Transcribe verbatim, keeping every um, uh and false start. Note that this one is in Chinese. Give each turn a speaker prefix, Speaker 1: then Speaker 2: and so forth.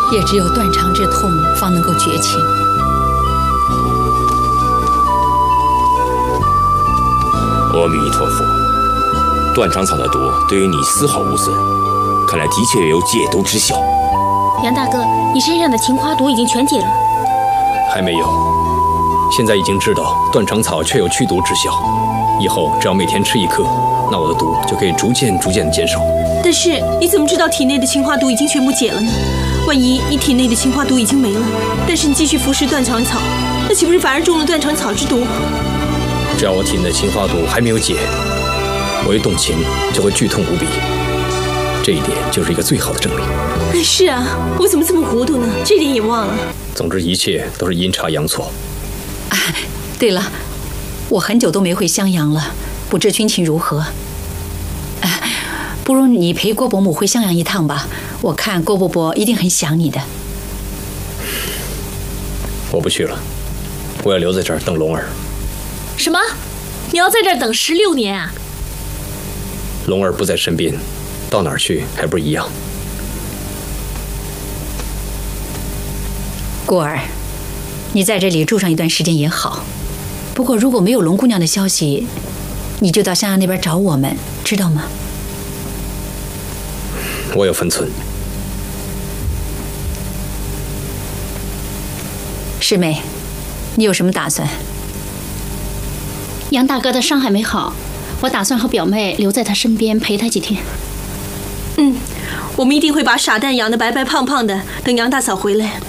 Speaker 1: 也只有断肠之痛方能够绝情。
Speaker 2: 阿弥陀佛，断肠草的毒对于你丝毫无损，看来的确有解毒之效。
Speaker 3: 杨大哥，你身上的情花毒已经全解了？
Speaker 4: 还没有，现在已经知道断肠草确有祛毒之效，以后只要每天吃一颗，那我的毒就可以逐渐逐渐的减少。
Speaker 5: 但是你怎么知道体内的情花毒已经全部解了呢？万一你体内的情花毒已经没了，但是你继续服食断肠草，那岂不是反而中了断肠草之毒？
Speaker 4: 只要我体内的情花毒还没有解，我一动情就会剧痛无比，这一点就是一个最好的证明。
Speaker 5: 是啊，我怎么这么糊涂呢？这点也忘了。
Speaker 4: 总之一切都是阴差阳错。
Speaker 1: 啊，对了，我很久都没回襄阳了，不知军情如何？哎，不如你陪郭伯母回襄阳一趟吧，我看郭伯伯一定很想你的。
Speaker 4: 我不去了，我要留在这儿等龙儿。
Speaker 3: 什么？你要在这儿等十六年啊？
Speaker 4: 龙儿不在身边，到哪儿去还不一样。
Speaker 1: 过儿，你在这里住上一段时间也好。不过如果没有龙姑娘的消息，你就到襄阳那边找我们，知道吗？
Speaker 4: 我有分寸。
Speaker 1: 师妹，你有什么打算？
Speaker 3: 杨大哥的伤还没好，我打算和表妹留在他身边陪他几天。
Speaker 5: 嗯，我们一定会把傻蛋养得白白胖胖的，等杨大嫂回来。